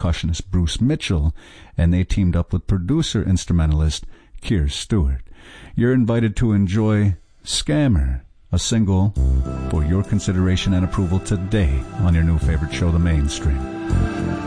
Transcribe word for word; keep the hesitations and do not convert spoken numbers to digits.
percussionist Bruce Mitchell, and they teamed up with producer-instrumentalist Keir Stewart. You're invited to enjoy Scammer, a single for your consideration and approval today on your new favorite show, The Mainstream.